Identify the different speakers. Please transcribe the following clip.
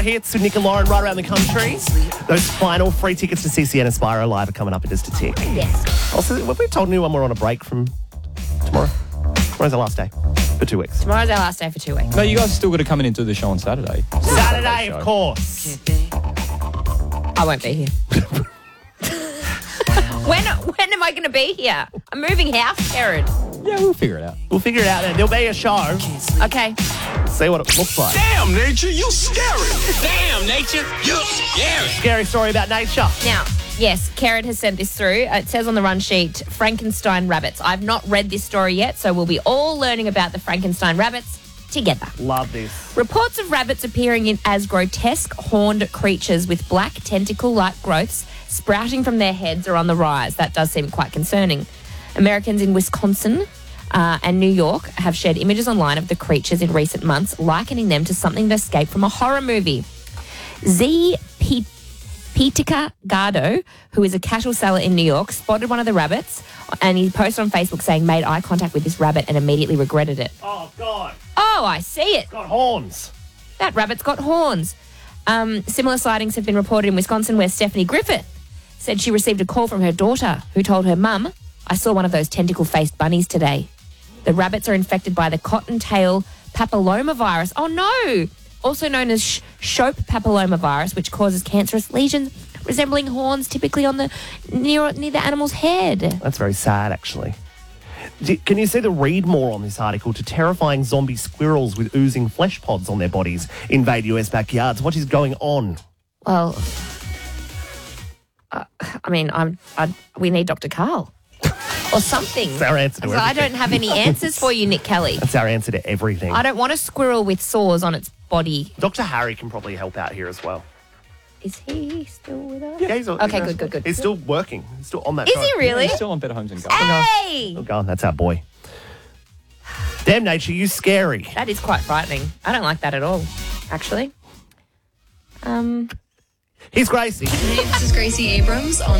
Speaker 1: Hits with Nick and Lauren right around the country. Those final free tickets to CCN and Spyro Live are coming up in just a tick.
Speaker 2: Yes.
Speaker 1: Also, have we told anyone we're on a break from tomorrow? Tomorrow's our last day for 2 weeks.
Speaker 2: Tomorrow's our last day for 2 weeks.
Speaker 3: No, you guys still got to come in and do the show on Saturday.
Speaker 1: Saturday, of course.
Speaker 2: I won't be here. When am I going to be here? I'm moving house, Karen.
Speaker 3: Yeah, we'll figure it out.
Speaker 1: We'll figure it out then. There'll be a show.
Speaker 2: Okay.
Speaker 1: See what it looks like.
Speaker 4: Damn, nature, you scary. Damn, nature, you scary.
Speaker 1: Scary story about nature.
Speaker 2: Now, yes, Karen has sent this through. It says on the run sheet, Frankenstein rabbits. I've not read this story yet, so we'll be all learning about the Frankenstein rabbits together.
Speaker 1: Love this.
Speaker 2: Reports of rabbits appearing in as grotesque horned creatures with black tentacle-like growths sprouting from their heads are on the rise. That does seem quite concerning. Americans in Wisconsin and New York have shared images online of the creatures in recent months, likening them to something that escaped from a horror movie. Pitica Gardo, who is a cattle seller in New York, spotted one of the rabbits and he posted on Facebook saying, made eye contact with this rabbit and immediately regretted it.
Speaker 1: Oh, God.
Speaker 2: Oh, I see it.
Speaker 1: Got horns.
Speaker 2: That rabbit's got horns. Similar sightings have been reported in Wisconsin where Stephanie Griffith said she received a call from her daughter who told her, Mum, I saw one of those tentacle-faced bunnies today. The rabbits are infected by the cottontail papillomavirus. Oh, no. Also known as Shope papillomavirus, which causes cancerous lesions resembling horns typically on the near the animal's head.
Speaker 1: That's very sad, actually. Can you see the read more on this article to terrifying zombie squirrels with oozing flesh pods on their bodies invade US backyards? What is going on?
Speaker 2: Well, we need Dr. Carl or something.
Speaker 1: That's our answer to everything.
Speaker 2: I don't have any answers for you, Nick Kelly.
Speaker 1: That's our answer to everything.
Speaker 2: I don't want a squirrel with sores on its body.
Speaker 1: Dr. Harry can probably help out here as well.
Speaker 2: Is he still with us?
Speaker 1: Yeah, he's
Speaker 2: Okay, good.
Speaker 1: He's still working. He's still on that
Speaker 2: Is
Speaker 1: show.
Speaker 2: he really?
Speaker 3: He's still on Better Homes and Gardens.
Speaker 2: Hey!
Speaker 1: Oh, God, that's our boy. Damn, nature, you scary.
Speaker 2: That is quite frightening. I don't like that at all, actually.
Speaker 1: Here's Gracie.
Speaker 5: Hey, this is Gracie Abrams on